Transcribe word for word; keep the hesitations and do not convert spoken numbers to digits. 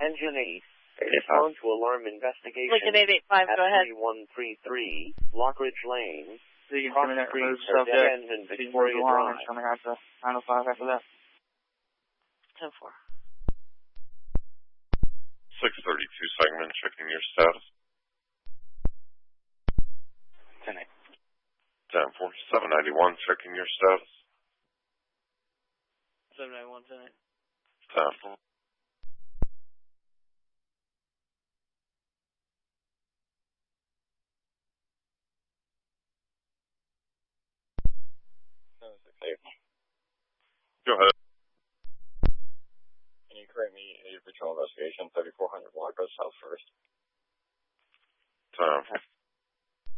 Engine eight. Respond to alarm investigation. Lincoln eight eight five, go ahead. three one three three, Lockridge Lane. So you can Cross come in there, Street, remove or subject, dead end in Victoria alarm, Drive. and coming out to nine oh five after that. ten four. six thirty-two segment, checking your status. ten eight. ten four, seven ninety-one, checking your status. seven ninety-one, ten eight. ten four. Go ahead. Can you create me a patrol investigation, thirty-four hundred block, go south first? ten four.